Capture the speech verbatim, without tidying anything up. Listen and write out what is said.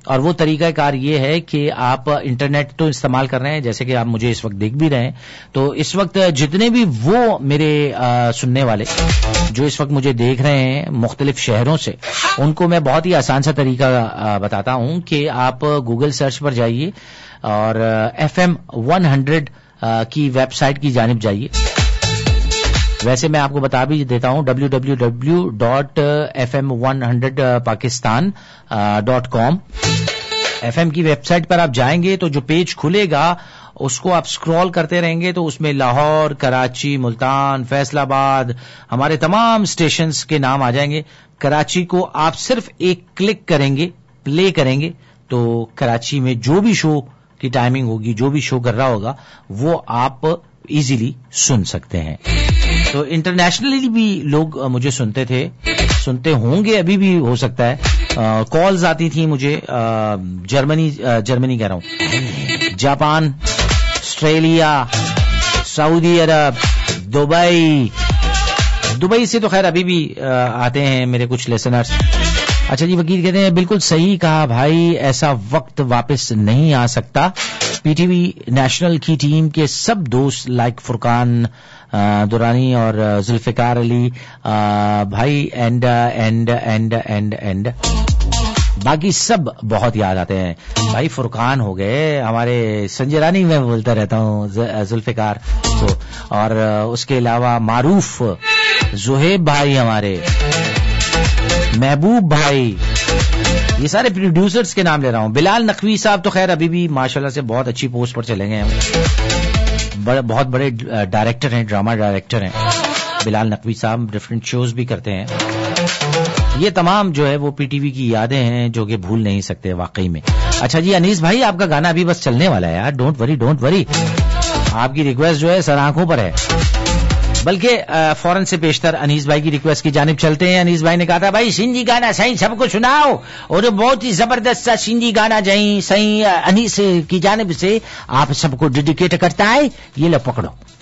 और वो तरीकाकार ये है कि आप इंटरनेट तो इस्तेमाल कर रहे हैं, जैसे कि आप मुझे इस वक्त देख भी रहे हैं, तो इस वक्त जितने भी वो मेरे आ, सुनने वाले जो इस वक्त मुझे देख रहे हैं मुख्तलिफ शहरों से, उनको मैं बहुत ही आसान सा तरीका आ, बताता हूं कि आप गूगल सर्च पर जाइए और एफ एम वन हंड्रेड की वेबसाइट की जानिब जाइए। वैसे मैं आपको बता भी देता हूं W W W dot F M one hundred Pakistan dot com. FM की वेबसाइट पर आप जाएंगे तो जो पेज खुलेगा उसको आप स्क्रॉल करते रहेंगे तो उसमें लाहौर, कराची, मुल्तान, फैसलाबाद, हमारे तमाम स्टेशंस के नाम आ जाएंगे। कराची को आप सिर्फ एक क्लिक करेंगे, प्ले करेंगे, तो कराची में जो भी शो की टाइमिंग होगी, जो भी शो कर रहा होगा, वो आप इजीली सुन सकते हैं। तो इंटरनेशनली भी लोग मुझे सुनते थे, सुनते होंगे, अभी भी हो सकता है। कॉल्स आती थी मुझे, जर्मनी जर्मनी कह रहा हूं, जापान, ऑस्ट्रेलिया, सऊदी अरब, दुबई। दुबई से तो खैर अभी भी आते हैं मेरे कुछ लिसनर्स। अच्छा जी, वकील कहते हैं बिल्कुल सही कहा भाई, ऐसा वक्त वापस नहीं आ सकता। पीटीवी नेशनल की टीम के सब दोस्त लाइक फुरकान दुरानी और जुल्फिकार अली भाई and and and and and बाकी सब बहुत याद आते हैं भाई। फुरकान हो गए हमारे, संजय रानी मैं बोलता रहता हूँ, जुल्फिकार को, और उसके अलावा मारूफ जुहेब भाई, हमारे महबूब भाई, ये सारे प्रोड्यूसर्स के नाम ले रहा हूं। बिलाल नकवी साहब तो खैर अभी भी माशाल्लाह से बहुत अच्छी पोस्ट पर चले गए हैं, बड़े बहुत बड़े डायरेक्टर हैं, ड्रामा डायरेक्टर हैं बिलाल नकवी साहब, डिफरेंट शोज भी करते हैं। ये तमाम जो है वो पीटीवी की यादें हैं जो कि भूल नहीं सकते वाकई में। अच्छा जी अनीस भाई, आपका गाना अभी बस चलने वाला है यार, डोंट वरी डोंट वरी, आपकी रिक्वेस्ट जो है सर आंखों पर है। बल्कि फौरन से पेशतर अनीस भाई की रिक्वेस्ट की जानिब चलते हैं। अनीस भाई ने कहा था भाई सिंधी गाना सही सबको सुनाओ, और बहुत ही जबरदस्त सा सिंधी गाना जही सही अनीस की जानिब से आप सबको डेडिकेट करता है, ये लो पकड़ो।